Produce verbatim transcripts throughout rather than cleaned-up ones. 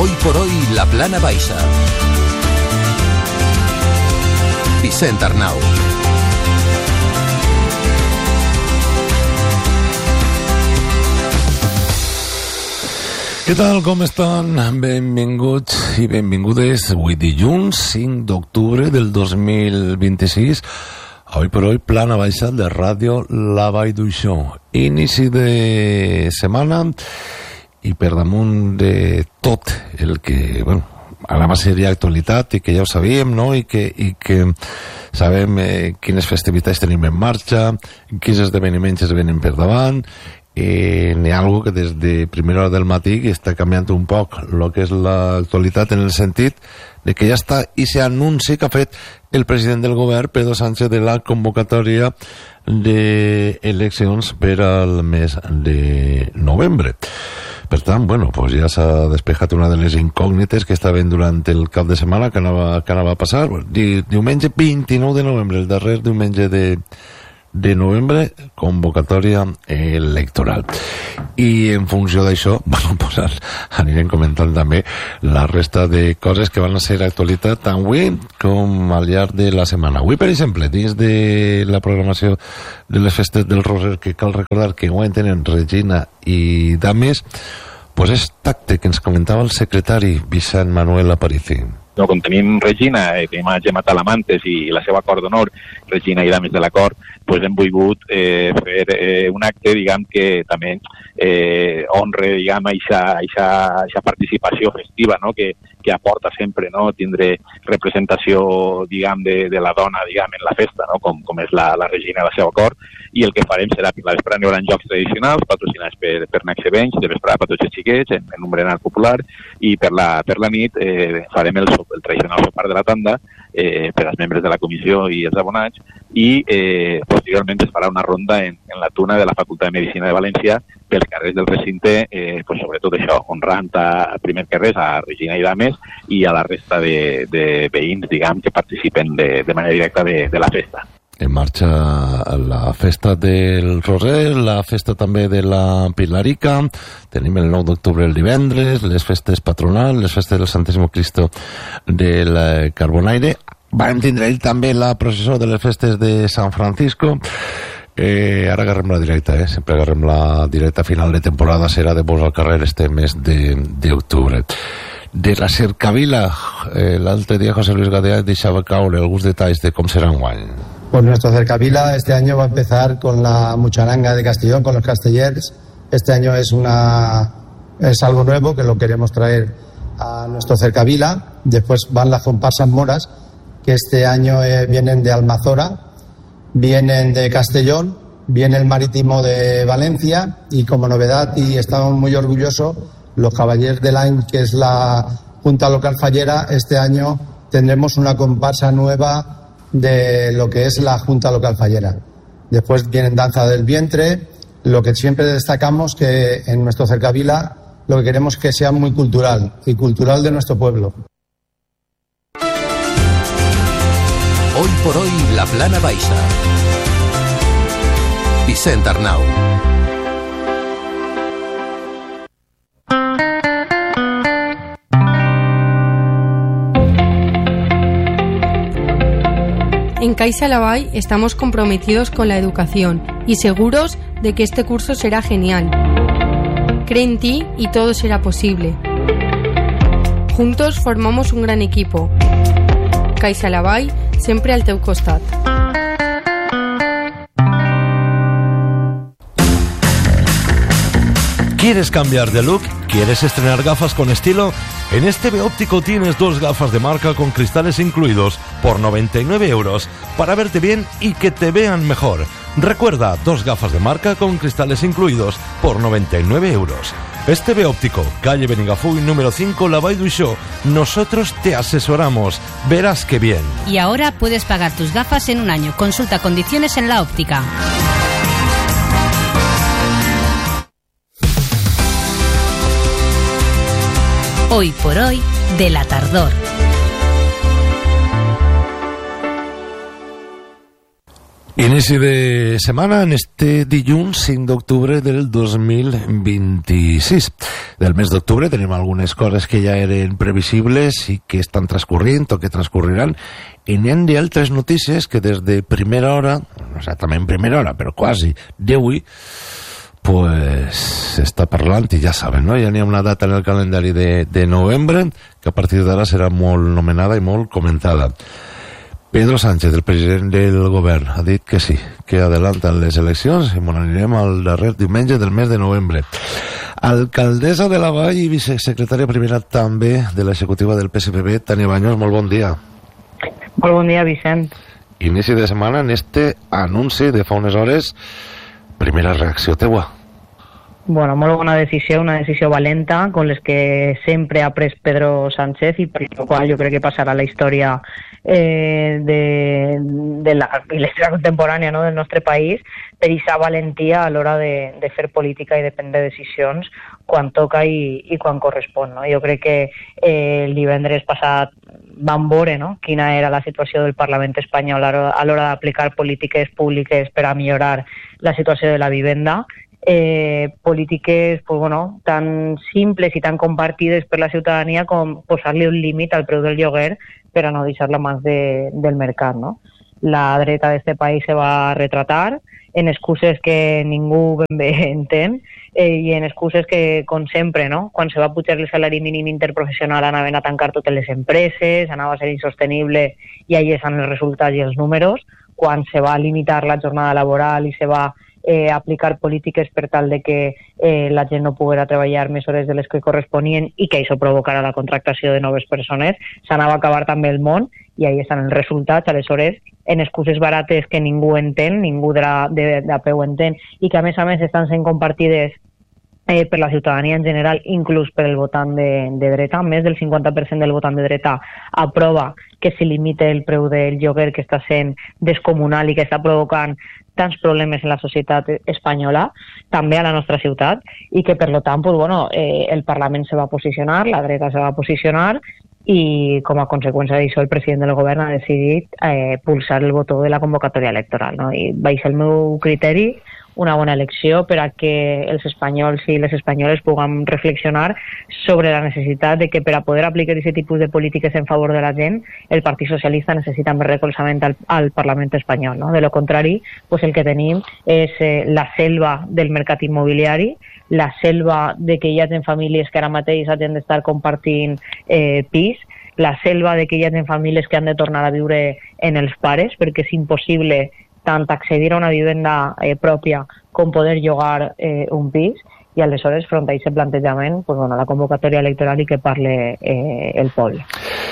Hoy por hoy, la Plana Baixa. Vicent Arnau. Què tal, com estan? Benvinguts i benvingudes. Avui dilluns, cinc d'octubre del dos mil vint-i-sis. Hoy por hoy, Plana Baixa de Ràdio La Vall d'Uixó. Inici de setmana i per damunt de tot el que, bueno, a la matèria d'actualitat i que ja ho sabíem, no? I que, i que sabem eh, quines festivitats tenim en marxa, quins esdeveniments es venen per davant. Eh, n'hi ha algo que des de primera hora del matí que està canviant un poc el que és l'actualitat, en el sentit de que ja està i s'anunci que ha fet el president del govern, Pedro Sánchez, de la convocatòria d'eleccions per al mes de novembre. Per tant, bueno, pues ja s'ha despejat una de les incògnites que estaven durant el cap de setmana que anava, que anava a passar. Di, diumenge vint-i-nou de novembre, el darrer diumenge de, de novembre, convocatòria electoral. I en funció d'això, bueno, pues anirem comentant també la resta de coses que van a ser actualitat tant avui com al llarg de la setmana. Avui, per exemple, dins de la programació de les festes del Roser, que cal recordar que ho tenen Regina i Dames, pues és tacte que ens comentava el secretari Vicent Manuel Aparici. No, com tenim Regina, eh, tenim a Gemma Talamantes i la seva acord d'honor, Regina i Dames de l'acord, pues hem volgut eh, fer eh, un acte, diguem, que també eh, honre, diguem, aquesta participació festiva, no?, que, que aporta sempre, no?, tindre representació, diguem, de, de la dona, diguem, en la festa, no?, com, com és la, la Regina i la seva acord, i el que farem serà, la vesprada hi haurà jocs tradicionals, patrocinats per, per Nexe Bench, de vesprada per tots els xiquets, en, en un berenar popular, i per la, per la nit eh, farem el el tradicional sopar de la tanda eh, per als membres de la comissió i els abonats, i eh, posteriorment es farà una ronda en, en la tuna de la Facultat de Medicina de València pels carrers del recinte, eh, pues sobretot això, honrant a primer que res a Regina i Dames i a la resta de, de veïns, diguem, que participen de, de manera directa de, de la festa. En marxa la festa del Roser, la festa també de la Pilarica, tenim el nou d'octubre el divendres, les festes patronals, les festes del Santísimo Cristo del Carbonaire. Vam tindre ell també la processó de les festes de San Francisco. Eh, ara agarrem la directa, eh? Sempre agarrem la directa final de temporada, serà de Bos al carrer este mes d'octubre. De la cercavila, eh, l'altre dia José Luis Gadea deixava caure alguns detalls de com serà enguany. Pues nuestro cercavila este año va a empezar con la mucharanga de Castellón, con los castellers. Este año es una es algo nuevo que lo queremos traer a nuestro cercavila. Después van las comparsas moras, que este año eh, vienen de Almazora, vienen de Castellón, viene el Marítimo de Valencia, y como novedad, y estamos muy orgullosos, los Caballeros del Año, que es la Junta Local Fallera. Este año tendremos una comparsa nueva de lo que es la Junta Local Fallera. Después vienen Danza del Vientre. Lo que siempre destacamos que en nuestro cercavila lo que queremos es que sea muy cultural y cultural de nuestro pueblo. Hoy por hoy, la Plana Baixa. Vicent Arnau. En Caixa Lavall estamos comprometidos con la educación y seguros de que este curso será genial. Cree en ti y todo será posible. Juntos formamos un gran equipo. Caixa Lavall, sempre al teu costat. ¿Quieres cambiar de look? ¿Quieres estrenar gafas con estilo? En este B Óptico tienes dos gafas de marca con cristales incluidos por noventa y nueve euros para verte bien y que te vean mejor. Recuerda, dos gafas de marca con cristales incluidos por noventa y nueve euros. Este B Óptico, calle Benigafuy número cinco, La Vall d'Uixó. Nosotros te asesoramos. Verás que bien. Y ahora puedes pagar tus gafas en un año. Consulta condiciones en la óptica. Hoy por hoy, de la tardor. Inici de setmana en este dilluns cinc d'octubre del dos mil vint-i-sis. Del mes d'octubre tenim algunes coses que ja eren previsibles i que estan transcorrint o que transcorriran, i n'hi ha d'altres notícies que des de primera hora, no exactament primera hora, però quasi d'avui, pues s'està parlant, i ja saben, no? Ja n'hi ha una data en el calendari de, de novembre que a partir d'ara serà molt nomenada i molt comentada. Pedro Sánchez, el president del govern, ha dit que sí, que adelanten les eleccions i m'on anirem al darrer diumenge del mes de novembre. Alcaldessa de la Vall i vicesecretària primera també de l'executiva del P S P B, Tania Baños, molt bon dia. Molt bon dia, Vicent. Inici de setmana en este anunci de fa unes hores. Primera reacció teua. Bueno, molt bona decisió, una decisió valenta, con les que sempre ha pres Pedro Sánchez i per la qual jo crec que passarà la història eh, de, de la, la història contemporània, no?, del nostre país, per aquesta valentia a l'hora de, de fer política i de prendre decisions quan toca i, i quan correspon, no? Jo crec que eh, el divendres passat vam veure, no?, quina era la situació del Parlament espanyol a l'hora d'aplicar polítiques públiques per a millorar la situació de la vivenda. Eh, polítiques pues, bueno, tan simples i tan compartides per la ciutadania com posar-li un límit al preu del lloguer per a no deixar-la mans de, del mercat, no? La dreta d'este país se va retratar en excuses que ningú ben bé entén eh, i en excuses que, com sempre, no?, quan se va pujar el salari mínim interprofessional anaven a tancar totes les empreses, anava a ser insostenible i ahí estan els resultats i els números. Quan se va limitar la jornada laboral i se va Eh, aplicar polítiques per tal de que eh, la gent no poguera treballar més hores de les que corresponien i que això provocarà la contractació de noves persones, s'anava a acabar també el món i ahí estan els resultats. Aleshores, en excuses barates que ningú entén, ningú de, la, de, de a peu entén i que a més a més estan sent compartides Eh, per la ciutadania en general, inclús per el votant de, de dreta. Més del cinquanta per cent del votant de dreta aprova que se limite el preu del lloguer, que està sent descomunal i que està provocant tants problemes en la societat espanyola, també a la nostra ciutat, i que per tant pues, bueno, eh, el Parlament se va posicionar, la dreta se va posicionar i com a conseqüència d'això el president del govern ha decidit eh, pulsar el botó de la convocatòria electoral, no? I va ser el meu criteri una bona elecció per a que els espanyols i les espanyoles puguem reflexionar sobre la necessitat de que per a poder aplicar aquest tipus de polítiques en favor de la gent, el Partit Socialista necessita més recolzament al, al Parlament espanyol, no? De lo contrari, pues el que tenim és eh, la selva del mercat immobiliari, la selva de que hi ha famílies que ara mateix hagin d'estar compartint eh, pis, la selva de que hi ha famílies que han de tornar a viure en els pares perquè és impossible tant accedir a una vivenda eh, pròpia com poder llogar eh, un pis, i aleshores, front a aquest plantejament, pues, bueno, la convocatòria electoral i que parle eh, el poble.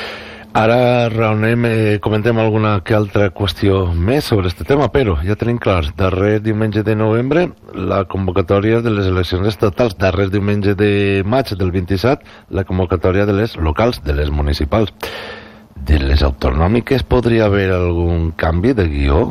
Ara raonem, eh, comentem alguna que altra qüestió més sobre este tema, però ja tenim clar, darrer diumenge de novembre, la convocatòria de les eleccions estatals, darrer diumenge de maig del vint-i-set, la convocatòria de les locals, de les municipals. De les autonòmiques podria haver algun canvi de guió?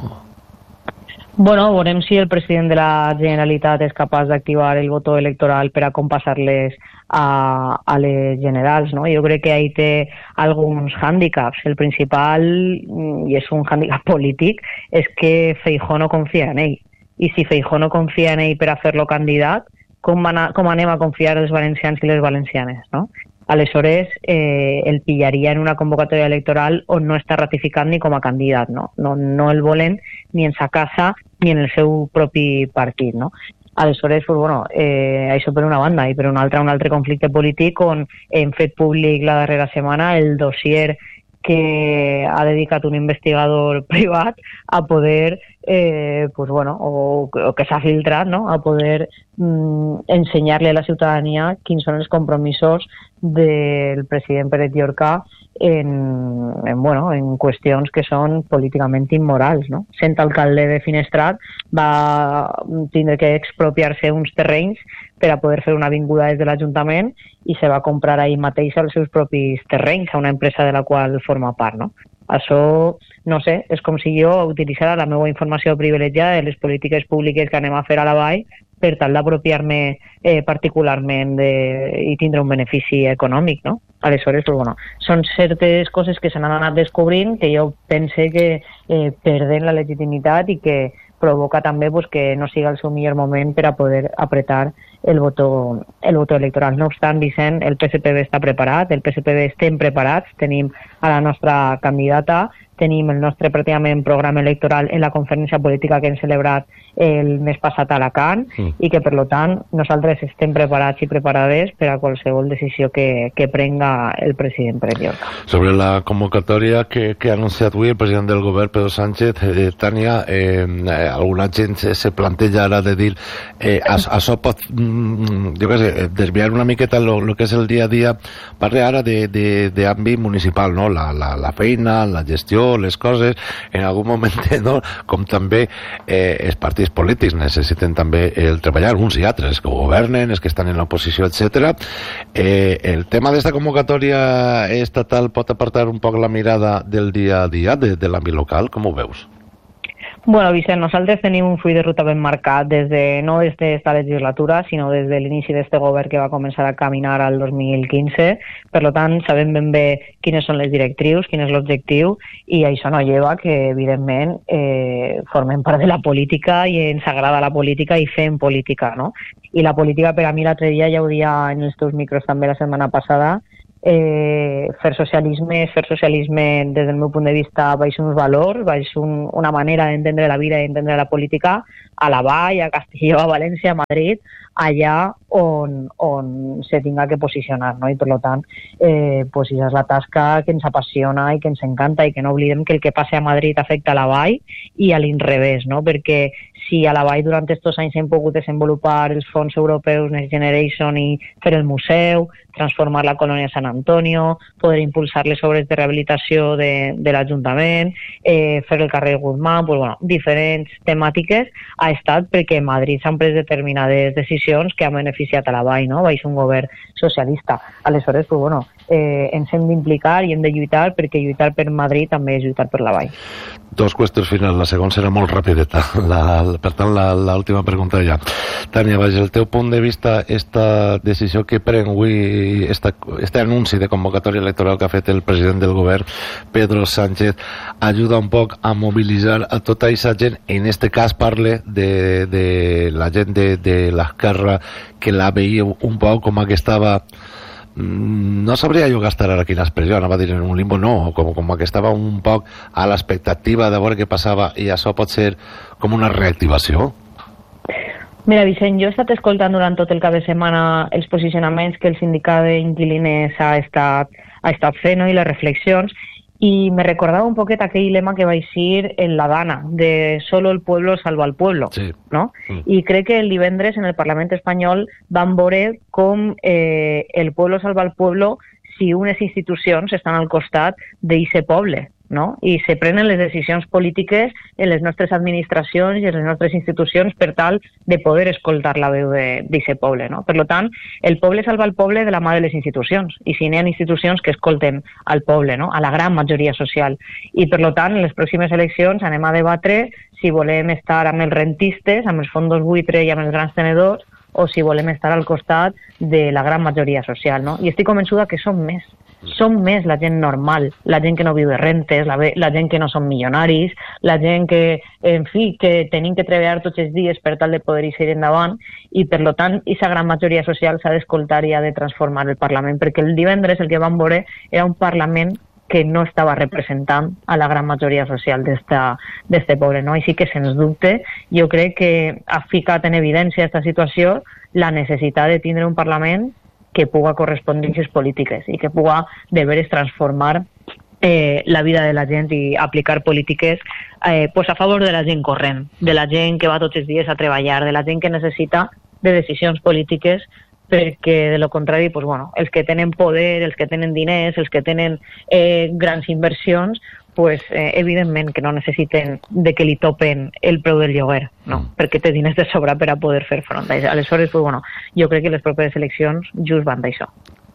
Bueno, veurem si el president de la Generalitat és capaç d'activar el votó electoral per a compassar-les a, a les generals, no? Jo crec que ahí té alguns hàndicaps. El principal, i és un hàndicap polític, és que Feijóo no confia en ell. I si Feijóo no confia en ell per a fer-lo candidat, com, a, com anem a confiar els valencians i les valencianes, no? Aleshores, eh, el pillaria en una convocatòria electoral on no està ratificat ni com a candidat, no? No, no el volen ni en sa casa ni en el seu propi partit, no? Aleshores, pues, bueno, eh, això per una banda, i per una altra un altre conflicte polític on hem fet públic la darrera setmana el dossier que ha dedicat un investigador privat a poder, eh, pues bueno, o, o que s'ha filtrat, no?, a poder mm, ensenyar-li a la ciutadania quins són els compromisos del president Pérez Llorca en, en, bueno, en qüestions que són políticament immorals, no? Sent alcalde de Finestrat va tindre que expropiar-se uns terrenys per a poder fer una avinguda des de l'Ajuntament i se va comprar ahir mateix els seus propis terrenys a una empresa de la qual forma part, no? Això, no sé, és com si jo utilitzara la meva informació privilegiada de les polítiques públiques que anem a fer a la Vall per tal d'apropiar-me eh, particularment de, i tindre un benefici econòmic, no? Aleshores, pues, bueno, són certes coses que se n'han anat descobrint que jo pense que eh, perden la legitimitat i que provoca també pues, que no siga el seu millor moment per a poder apretar el voto, el voto electoral. No obstant, Vicent, el P S P B està preparat, el P S P B estem preparats, tenim a la nostra candidata, tenim el nostre pràcticament programa electoral en la conferència política que hem celebrat el mes passat a Alacant mm. i que, per tant, nosaltres estem preparats i preparades per a qualsevol decisió que, que prenga el president Pere Llorca. Sobre la convocatòria que, que ha anunciat avui el president del govern, Pedro Sánchez, eh, Tània, eh, alguna gent se, se planteja ara de dir eh, això pot, mm, jo què sé, desviar una miqueta lo, lo que és el dia a dia. Parle ara d'àmbit municipal, no? La, la, la feina, la gestió, les coses, en algun moment, no? Com també eh, els partits polítics necessiten també el treballar, uns i altres, que governen, els que estan en l'oposició, etcètera. Eh, el tema d'esta convocatòria estatal pot apartar un poc la mirada del dia a dia de, de l'àmbit local, com ho veus? Bueno, Vicent, nosaltres tenim un full de ruta ben marcat des de, no des d'esta legislatura, sinó des de l'inici d'este govern que va començar a caminar al dos mil quinze. Per tant, sabem ben bé quines són les directrius, quin és l'objectiu, i això no lleva que, evidentment, eh, formem part de la política i ens agrada la política i fem política, no? I la política, per a mi, l'altre dia, ja ho dia en els teus micros també la setmana passada, Eh, fer socialisme és fer socialisme des del meu punt de vista baix uns valors, baix un, una manera d'entendre la vida i d'entendre la política a la Vall, a Castelló, a València, a Madrid, allà on, on se tinga que posicionar, no? I per tant, eh, pues, és la tasca que ens apassiona i que ens encanta i que no oblidem que el que passa a Madrid afecta a la Vall i a l'inrevés, no? Perquè si a la Vall durant aquests anys hem pogut desenvolupar els fons europeus Next Generation i fer el museu, transformar la colònia Sant Antonio, poder impulsar les obres de rehabilitació de, de l'Ajuntament, eh, fer el carrer Guzmán, pues, bueno, diferents temàtiques, ha estat perquè a Madrid s'han pres determinades decisions que han beneficiat a la Vall, no? Baix un govern socialista. Aleshores, pues, bueno, eh, ens hem d'implicar i hem de lluitar perquè lluitar per Madrid també és lluitar per la Vall. Dos qüestions finals, la segona serà molt rapideta, la, per tant l'última pregunta ja. Tània, baix el teu punt de vista, esta decisió que pren avui, esta, este anunci de convocatòria electoral que ha fet el president del govern, Pedro Sánchez, ajuda un poc a mobilitzar a tota aquesta gent, en este cas parle de, de la gent de, de l'esquerra que la veia un poc com que estava, no sabria jo gastar ara quina expressió, anava a dir en un limbo, no, com, com que estava un poc a l'expectativa de veure què passava i això pot ser com una reactivació. Mira, Vicent, jo he estat escoltant durant tot el cap de setmana els posicionaments que el sindicat d'inquilines ha estat, ha estat fent, no? I les reflexions, i me recordava un poquet aquell lema que va eixir en la Dana, de solo el pueblo salva al pueblo, sí. No? Mm. I crec que el divendres en el Parlament espanyol van veure com eh, el pueblo salva al pueblo si unes institucions estan al costat d'eixe poble, no? I se prenen les decisions polítiques en les nostres administracions i en les nostres institucions per tal de poder escoltar la veu d'aquest poble, no? Per tant, el poble salva el poble de la mà de les institucions, i si n'hi ha institucions que escolten al poble, no? A la gran majoria social. I per tant, en les pròximes eleccions anem a debatre si volem estar amb els rentistes, amb els fondos buitre i amb els grans tenedors, o si volem estar al costat de la gran majoria social, no? I estic convençuda que som més. Som més la gent normal, la gent que no viu de rentes, la, la gent que no són milionaris, la gent que, en fi, que tenim que treballar tots els dies per tal de poder ir endavant, i per tant, aquesta gran majoria social s'ha d'escoltar i ha de transformar el Parlament, perquè el divendres el que vam veure era un Parlament que no estava representant a la gran majoria social d'este poble, no? Així que, sens dubte, jo crec que ha ficat en evidència aquesta situació la necessitat de tindre un Parlament que puga correspondre a les polítiques i que puga de veres transformar eh, la vida de la gent i aplicar polítiques eh, pues a favor de la gent corrent, de la gent que va tots els dies a treballar, de la gent que necessita de decisions polítiques, perquè de lo contrari, pues, bueno, els que tenen poder, els que tenen diners, els que tenen eh, grans inversions, pues, eh, evidentment que no necessiten de que li topen el preu del lloguer, no? Mm. Perquè té diners de sobra per a poder fer front. Aleshores, pues, bueno, jo crec que les properes eleccions just van d'això.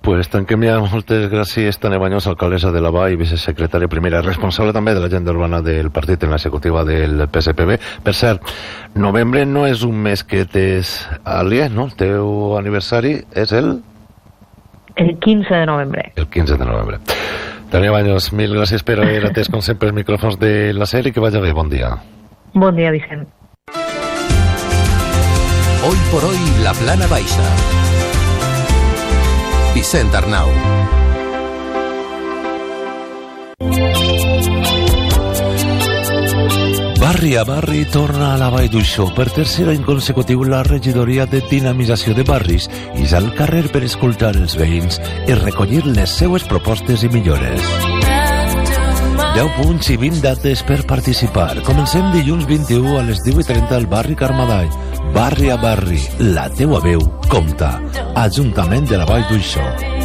Pues tanquem ja. Moltes gràcies, Tania Bañós, alcaldessa de la Vall, vicesecretària primera, responsable també de l'agenda urbana del partit en l'executiva del P S P B. Per cert, novembre no és un mes que t'és aliè, no? El teu aniversari és el... El quinze de novembre. El quinze de novembre. Tania Bañós, mil gràcies per haver atès, com sempre, els micròfons de la sèrie. Que vagi bé, bon dia. Bon dia, Vicent. Hoy por hoy, la Plana Baixa. Vicent Arnau. Barri a barri torna a la Vall d'Uixó. Per tercer any consecutiu, la regidoria de dinamització de barris és al carrer per escoltar els veïns i recollir les seues propostes i millores. deu punts i vint dates per participar. Comencem dilluns vint-i-u a les divuit i trenta al barri Carmadall. Barri a barri, la teua veu compta. Ajuntament de la Vall d'Uixó.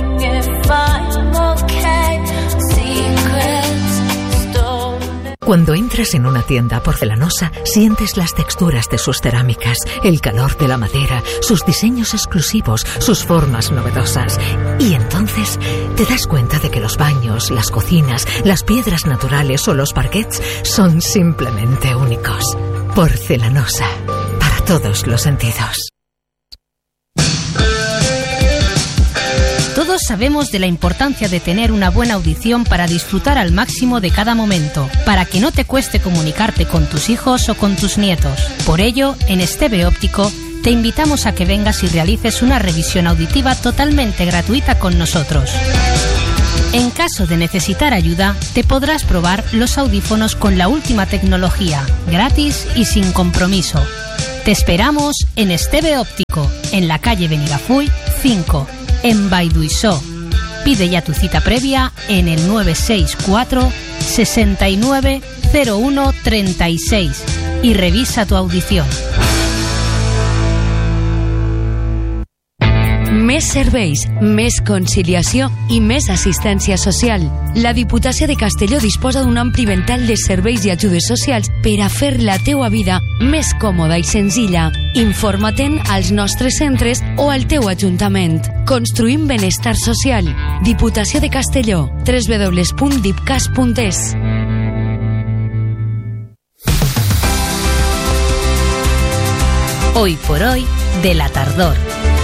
Cuando entras en una tienda porcelanosa, sientes las texturas de sus cerámicas, el calor de la madera, sus diseños exclusivos, sus formas novedosas. Y entonces te das cuenta de que los baños, las cocinas, las piedras naturales o los parquets son simplemente únicos. Porcelanosa, para todos los sentidos. Todos sabemos de la importancia de tener una buena audición para disfrutar al máximo de cada momento, para que no te cueste comunicarte con tus hijos o con tus nietos. Por ello, en Esteve Óptico, te invitamos a que vengas y realices una revisión auditiva totalmente gratuita con nosotros. En caso de necesitar ayuda, te podrás probar los audífonos con la última tecnología, gratis y sin compromiso. Te esperamos en Esteve Óptico, en la calle Benigafull cinco, en Vall d'Uixó. Pide ya tu cita previa en el nueve seis cuatro, sesenta y nueve, cero uno, treinta y seis y revisa tu audición. Més serveis, més conciliació i més assistència social. La Diputació de Castelló disposa d'un ampli ventall de serveis i ajudes socials per a fer la teua vida més còmoda i senzilla. Informa-te'n als nostres centres o al teu ajuntament. Construïm benestar social. Diputació de Castelló. w w w punt dipcas punt es. Hoy por hoy, de la Tardor.